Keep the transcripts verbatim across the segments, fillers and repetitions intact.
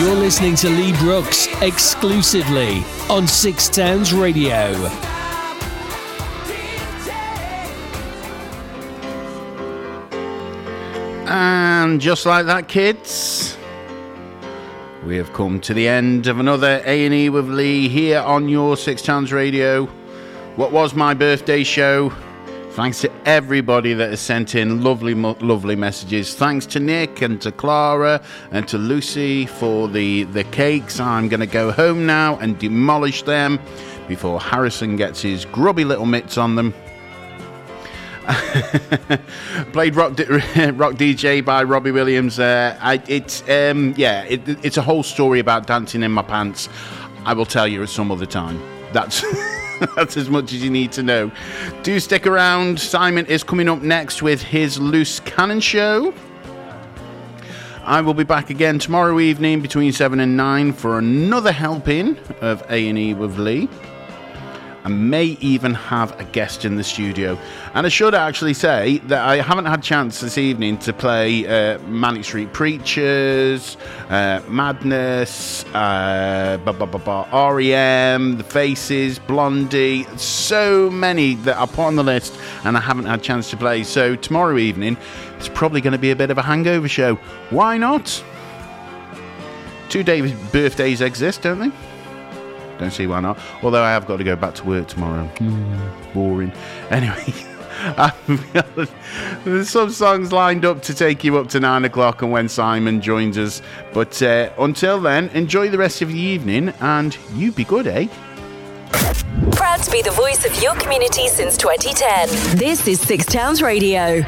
You're listening to Lee Brooks exclusively on Six Towns Radio. And just like that, kids, we have come to the end of another A and E with Lee here on your Six Towns Radio. What was my birthday show? Thanks to everybody that has sent in lovely, lovely messages. Thanks to Nick and to Clara and to Lucy for the, the cakes. I'm going to go home now and demolish them before Harrison gets his grubby little mitts on them. Played Rock, D- Rock D J by Robbie Williams. Uh, I, it's um, yeah, it, it's a whole story about dancing in my pants. I will tell you at some other time. That's that's as much as you need to know. Do stick around. Simon is coming up next with his Loose Cannon show. I will be back again tomorrow evening between seven and nine for another helping of A and E with Lee. I may even have a guest in the studio. And I should actually say that I haven't had a chance this evening to play uh, Manic Street Preachers, uh, Madness, uh, bah, bah, bah, bah, R E M, The Faces, Blondie, so many that I put on the list and I haven't had a chance to play. So tomorrow evening, it's probably going to be a bit of a hangover show. Why not? Two David's birthdays exist, don't they? Don't see why not. Although I have got to go back to work tomorrow. Mm, boring. Anyway, there's some songs lined up to take you up to nine o'clock and when Simon joins us. But uh, until then, enjoy the rest of the evening and you be good, eh? Proud to be the voice of your community since twenty ten. This is Six Towns Radio.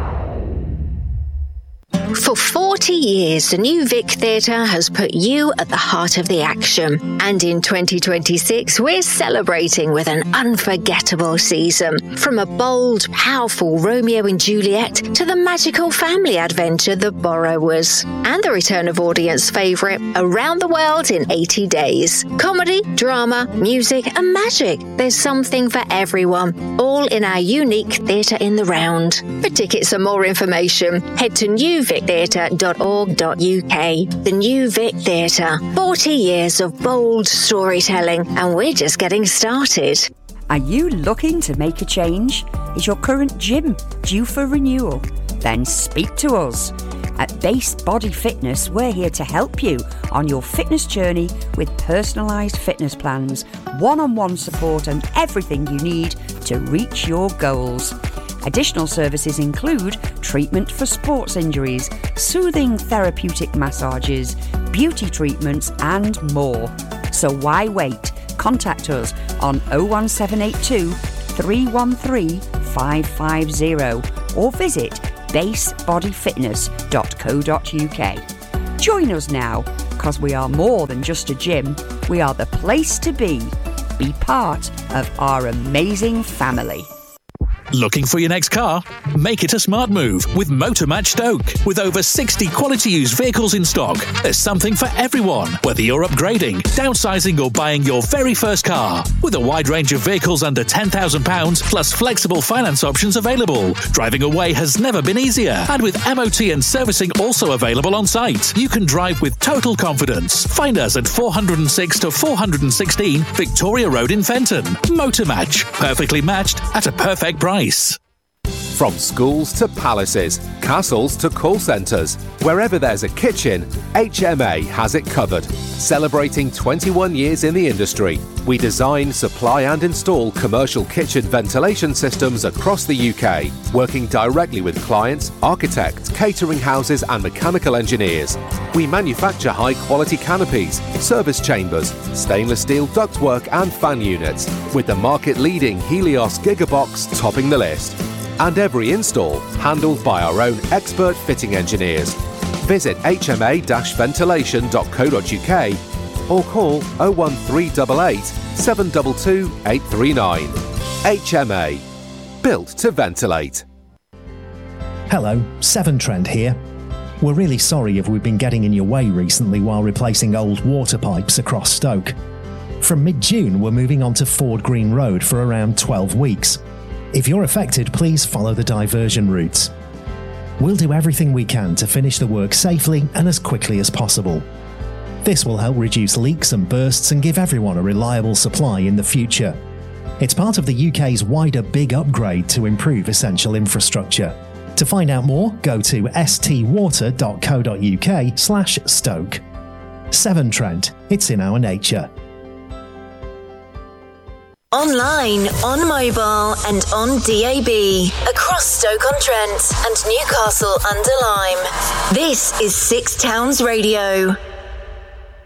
For forty years, the New Vic Theatre has put you at the heart of the action. And in twenty twenty-six, we're celebrating with an unforgettable season. From a bold, powerful Romeo and Juliet to the magical family adventure The Borrowers. And the return of audience favourite, Around the World in eighty days. Comedy, drama, music and magic. There's something for everyone, all in our unique Theatre in the Round. For tickets and more information, head to new vic theatre dot org dot U K. The New Vic Theatre. forty years of bold storytelling, and we're just getting started. Are you looking to make a change? Is your current gym due for renewal? Then speak to us. At Base Body Fitness, we're here to help you on your fitness journey with personalised fitness plans, one-on-one support and everything you need to reach your goals. Additional services include treatment for sports injuries, soothing therapeutic massages, beauty treatments and more. So why wait? Contact us on oh one seven eight two, three one three, five five zero or visit base body fitness dot co dot U K. Join us now, because we are more than just a gym. We are the place to be. Be part of our amazing family. Looking for your next car? Make it a smart move with Motormatch Stoke. With over sixty quality used vehicles in stock, there's something for everyone, whether you're upgrading, downsizing or buying your very first car. With a wide range of vehicles under ten thousand pounds plus flexible finance options available, driving away has never been easier. And with M O T and servicing also available on site, you can drive with total confidence. Find us at four oh six to four sixteen Victoria Road in Fenton. Motormatch, perfectly matched at a perfect price. From schools to palaces, castles to call centres, wherever there's a kitchen, H M A has it covered. Celebrating twenty-one years in the industry, we design, supply and install commercial kitchen ventilation systems across the U K, working directly with clients, architects, catering houses and mechanical engineers. We manufacture high-quality canopies, service chambers, stainless steel ductwork and fan units, with the market-leading Helios Gigabox topping the list. And every install handled by our own expert fitting engineers. Visit h m a dash ventilation dot co dot U K or call oh one three eight eight, seven two two, eight three nine. H M A. Built to ventilate. Hello, Seven Trent here. We're really sorry if we've been getting in your way recently while replacing old water pipes across Stoke. From mid-June, we're moving on to Ford Green Road for around twelve weeks. If you're affected, please follow the diversion routes. We'll do everything we can to finish the work safely and as quickly as possible. This will help reduce leaks and bursts and give everyone a reliable supply in the future. It's part of the U K's wider big upgrade to improve essential infrastructure. To find out more, go to stwater.co.uk slash Stoke. Severn Trent, it's in our nature. Online, on mobile and on D A B. Across Stoke-on-Trent and Newcastle under Lyme. This is Six Towns Radio.